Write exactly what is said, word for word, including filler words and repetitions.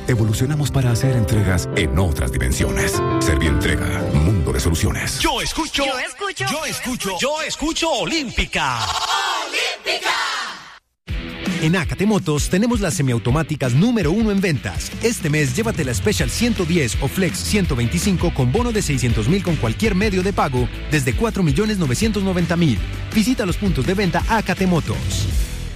evolucionamos para hacer entregas en otras dimensiones. Servientrega, mundo de soluciones. Yo escucho. Yo escucho. Yo escucho. Yo escucho Olímpica. ¡Olímpica! En Acate Motos tenemos las semiautomáticas número uno en ventas. Este mes llévate la Special ciento diez o Flex ciento veinticinco con bono de seiscientos mil con cualquier medio de pago desde cuatro millones novecientos noventa mil. Visita los puntos de venta Acate Motos.